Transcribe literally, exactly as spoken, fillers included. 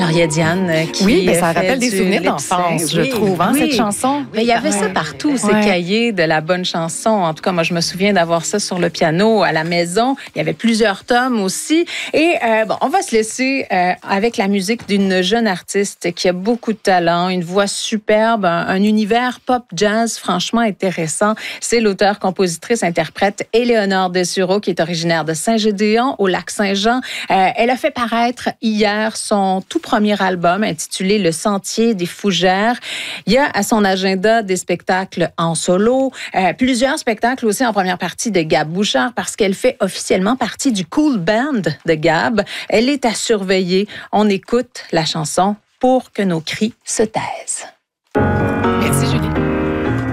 Alors, il y a Diane euh, qui Oui, mais ça fait rappelle des du souvenirs lip-sync. d'enfance, je Oui, trouve, hein, oui. cette chanson. Mais il y avait ça Ouais. partout, ces Ouais. cahiers de la bonne chanson. En tout cas, moi, je me souviens d'avoir ça sur le piano à la maison. Il y avait plusieurs tomes aussi. Et euh, bon, on va se laisser euh, avec la musique d'une jeune artiste qui a beaucoup de talent, une voix superbe, un, un univers pop-jazz franchement intéressant. C'est l'auteure, compositrice, interprète Éléonore Dessureau, qui est originaire de Saint-Gédéon, au Lac-Saint-Jean. Euh, elle a fait paraître hier son tout premier album intitulé Le Sentier des Fougères. Il y a à son agenda des spectacles en solo, euh, plusieurs spectacles aussi en première partie de Gab Bouchard parce qu'elle fait officiellement partie du Cool Band de Gab. Elle est à surveiller. On écoute la chanson Pour que nos cris se taisent.